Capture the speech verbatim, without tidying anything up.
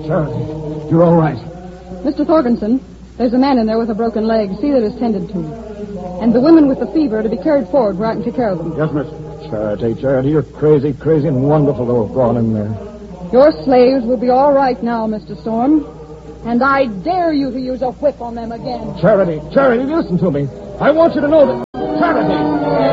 Charity, you're all right. Mister Thorgensen, there's a man in there with a broken leg. See that it's tended to. And the women with the fever are to be carried forward where I can take care of them. Yes, miss. Charity, Charity, you're crazy, crazy and wonderful to have gone in there. Your slaves will be all right now, Mister Storm. And I dare you to use a whip on them again. Charity, Charity, listen to me. I want you to know that... Charity!